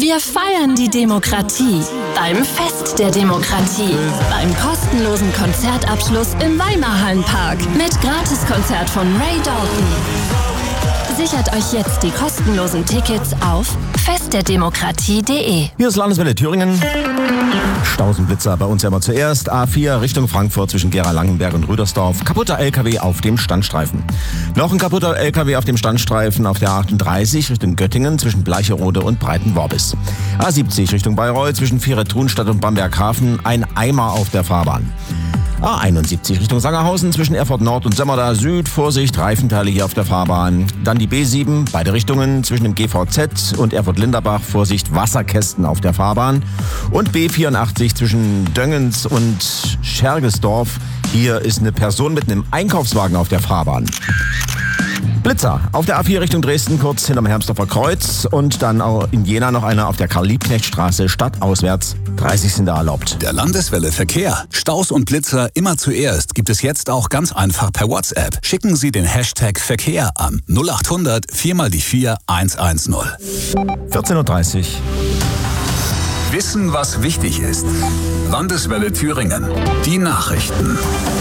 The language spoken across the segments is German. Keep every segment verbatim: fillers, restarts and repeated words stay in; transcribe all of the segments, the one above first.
Wir feiern die Demokratie beim Fest der Demokratie, beim kostenlosen Konzertabschluss im Weimarhallenpark mit Gratiskonzert von Ray Dalton. Sichert euch jetzt die kostenlosen Tickets auf festderdemokratie punkt de. Hier ist Landeswelle Thüringen. Stausenblitzer bei uns ja immer zuerst. A vier Richtung Frankfurt zwischen Gera-Langenberg und Rüdersdorf. Kaputter L K W auf dem Standstreifen. Noch ein kaputter L K W auf dem Standstreifen auf der achtunddreißig Richtung Göttingen zwischen Bleicherode und Breitenworbis. A siebzig Richtung Bayreuth zwischen Viere-Thunstadt und Bamberghafen. Ein Eimer auf der Fahrbahn. A einundsiebzig Richtung Sangerhausen zwischen Erfurt Nord und Sömmerda Süd. Vorsicht, Reifenteile hier auf der Fahrbahn. Dann die B sieben, beide Richtungen zwischen dem G V Z und Erfurt-Linderbach. Vorsicht, Wasserkästen auf der Fahrbahn. Und B vierundachtzig zwischen Döngens und Schergesdorf. Hier ist eine Person mit einem Einkaufswagen auf der Fahrbahn. Blitzer auf der A vier Richtung Dresden, kurz hinterm Hermsdorfer Kreuz. Und dann auch in Jena noch einer auf der Karl-Liebknecht-Straße, stadtauswärts. dreißig sind da erlaubt. Der Landeswelle Verkehr. Staus und Blitzer immer zuerst gibt es jetzt auch ganz einfach per WhatsApp. Schicken Sie den Hashtag Verkehr an null acht hundert vier mal die vier eins eins null. vierzehn Uhr dreißig. Wissen, was wichtig ist. Landeswelle Thüringen. Die Nachrichten.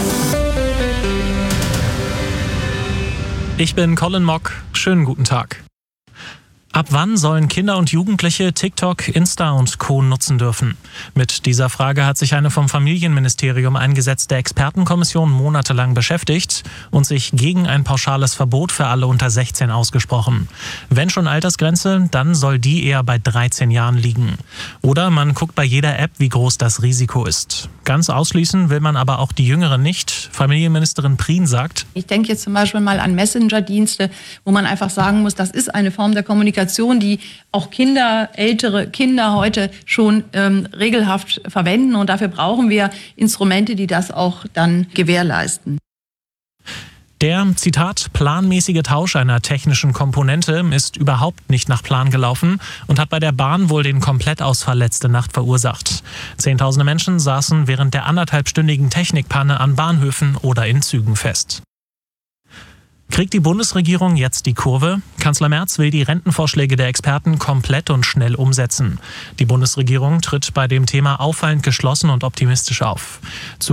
Ich bin Colin Mock. Schönen guten Tag. Ab wann sollen Kinder und Jugendliche TikTok, Insta und Co. nutzen dürfen? Mit dieser Frage hat sich eine vom Familienministerium eingesetzte Expertenkommission monatelang beschäftigt und sich gegen ein pauschales Verbot für alle unter sechzehn ausgesprochen. Wenn schon Altersgrenze, dann soll die eher bei dreizehn Jahren liegen. Oder man guckt bei jeder App, wie groß das Risiko ist. Ganz ausschließen will man aber auch die Jüngeren nicht. Familienministerin Prien sagt: Ich denke jetzt zum Beispiel mal an Messenger-Dienste, wo man einfach sagen muss, das ist eine Form der Kommunikation, die auch Kinder, ältere Kinder heute schon ähm, regelhaft verwenden. Und dafür brauchen wir Instrumente, die das auch dann gewährleisten. Der, Zitat, planmäßige Tausch einer technischen Komponente ist überhaupt nicht nach Plan gelaufen und hat bei der Bahn wohl den Komplettausfall letzte Nacht verursacht. Zehntausende Menschen saßen während der anderthalbstündigen Technikpanne an Bahnhöfen oder in Zügen fest. Kriegt die Bundesregierung jetzt die Kurve? Kanzler Merz will die Rentenvorschläge der Experten komplett und schnell umsetzen. Die Bundesregierung tritt bei dem Thema auffallend geschlossen und optimistisch auf. Zu